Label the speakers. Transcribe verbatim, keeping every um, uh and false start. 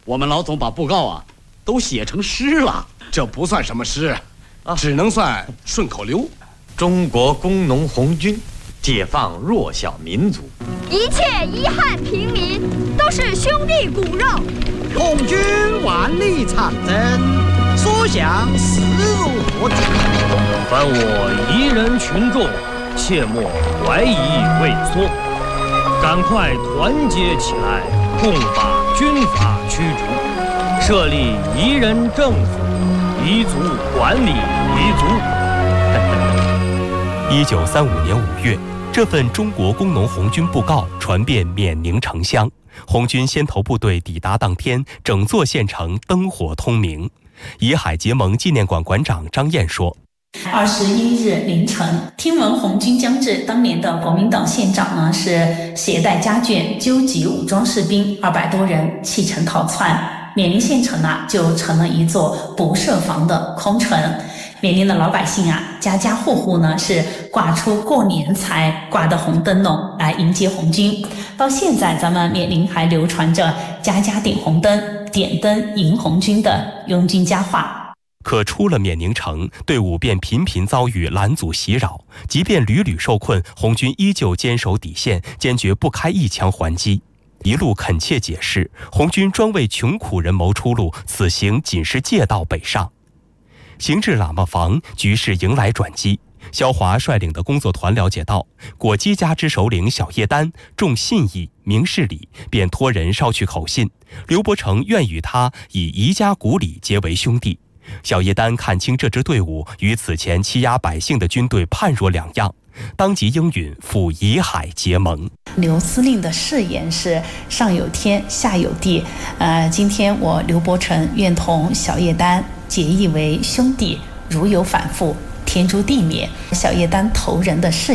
Speaker 1: 我们老总把布告啊都写成诗了。
Speaker 2: 这不算什么诗，啊、只能算顺口溜。
Speaker 3: 中国工农红军解放弱小民族，
Speaker 4: 一切遗憾平民都是兄弟骨肉。
Speaker 5: 红军万里长征，所向势如破竹。
Speaker 6: 凡我一人群众，切莫怀疑畏缩，赶快团结起来，共把军阀驱逐，设立一人政府，彝族管理彝族。
Speaker 7: 一九三五年五月，这份中国工农红军布告传遍缅宁城乡。红军先头部队抵达当天，整座县城灯火通明。怡海结盟纪念馆馆长张燕说：
Speaker 8: 二十一日凌晨，听闻红军将至，当年的国民党县长呢是携带家眷，纠集武装士兵二百多人弃城逃窜，缅宁县城啊就成了一座不设防的空城。缅宁的老百姓啊，家家户户呢是挂出过年才挂的红灯笼来迎接红军。到现在，咱们缅宁还流传着家家点红灯、点灯迎红军的拥军佳话。
Speaker 7: 可出了缅宁城，队伍便频频遭遇拦阻袭扰，即便屡屡受困，红军依旧坚守底线，坚决不开一枪还击。一路恳切解释，红军专为穷苦人谋出路，此行仅是借道北上。行至喇嘛房，局势迎来转机。肖华率领的工作团了解到，果基家之首领小叶丹重信义明事理，便托人捎去口信，刘伯承愿与他以宜家古里结为兄弟。小叶丹看清这支队伍与此前欺压百姓的军队判若两样，当即应允赴宜海结盟。
Speaker 8: 刘司令的誓言是上有天下有地，呃，今天我刘伯承愿同小叶丹结义为兄弟，如有反复，天诛地灭。小叶丹头人的誓